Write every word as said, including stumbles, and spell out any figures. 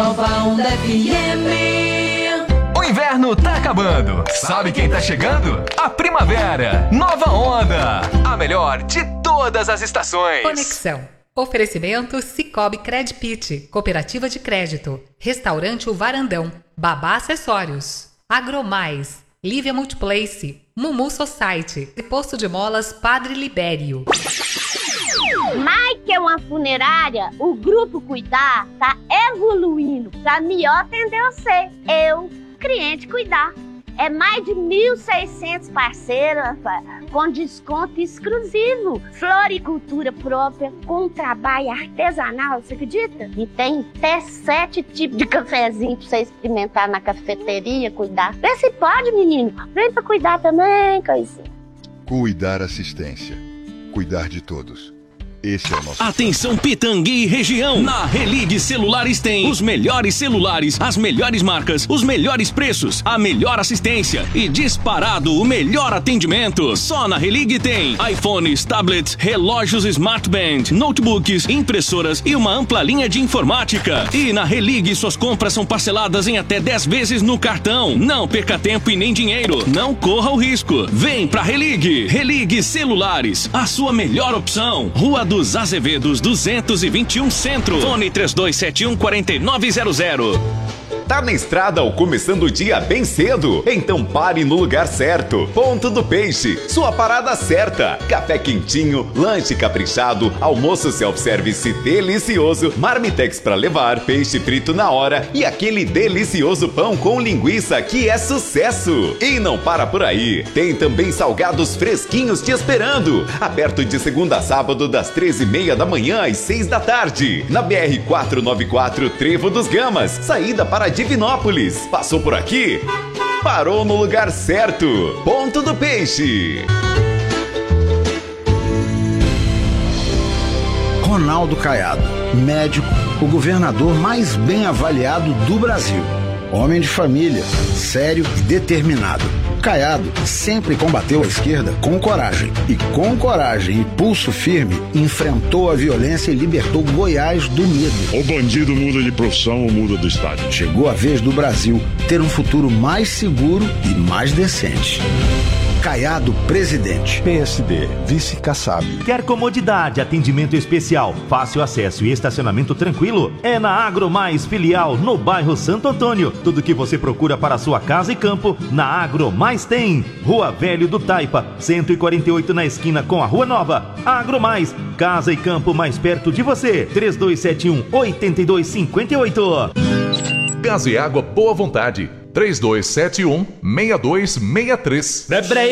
Nova Onda F M. O inverno tá acabando. Sabe quem tá chegando? A primavera. Nova Onda. A melhor de todas as estações. Conexão. Oferecimento Cicobi Credpit, Cooperativa de Crédito, Restaurante O Varandão, Babá Acessórios, Agromais, Lívia Multiplace, Mumu Society e Posto de Molas Padre Libério. Mais que uma funerária, o Grupo Cuidar tá evoluindo para melhor atender você, eu, cliente Cuidar. É mais de mil e seiscentos parceiros, rapaz, com desconto exclusivo. Floricultura própria, com trabalho artesanal, você acredita? E tem até sete tipos de cafezinho pra você experimentar na cafeteria, Cuidar. Vê se pode, menino. Vem pra Cuidar também, coisinha. Cuidar Assistência. Cuidar de todos. Esse é o nosso... Atenção Pitangui e região. Na Religue Celulares tem os melhores celulares, as melhores marcas, os melhores preços, a melhor assistência e disparado o melhor atendimento. Só na Religue tem iPhones, tablets, relógios Smart Band, notebooks, impressoras e uma ampla linha de informática. E na Religue suas compras são parceladas em até dez vezes no cartão. Não perca tempo e nem dinheiro. Não corra o risco. Vem pra Religue. Religue Celulares, a sua melhor opção. Rua do dos Azevedos duzentos e vinte e um Centro. Fone três dois sete um, quatro nove zero zero. Tá na estrada ou começando o dia bem cedo? Então pare no lugar certo. Ponto do Peixe, sua parada certa. Café quentinho, lanche caprichado, almoço self-service delicioso, marmitex pra levar, peixe frito na hora e aquele delicioso pão com linguiça que é sucesso. E não para por aí, tem também salgados fresquinhos te esperando. Aberto de segunda a sábado das treze e meia da manhã às seis da tarde. Na B R quatrocentos e noventa e quatro Trevo dos Gamas, saída para Divinópolis. Passou por aqui? Parou no lugar certo. Ponto do Peixe. Ronaldo Caiado, médico, o governador mais bem avaliado do Brasil. Homem de família, sério e determinado. Caiado sempre combateu a esquerda com coragem. E com coragem e pulso firme, enfrentou a violência e libertou Goiás do medo. O bandido muda de profissão ou muda do estado. Chegou a vez do Brasil ter um futuro mais seguro e mais decente. Caiado, presidente. P S D, vice Kassab. Quer comodidade, atendimento especial, fácil acesso e estacionamento tranquilo? É na Agromais Filial, no bairro Santo Antônio. Tudo que você procura para sua casa e campo, na Agromais tem. Rua Velho do Taipa, cento e quarenta e oito na esquina com a Rua Nova. Agromais, casa e campo mais perto de você. três dois sete um, oito dois cinco oito. Gás e água Boa Vontade. três dois sete um, seis dois seis três.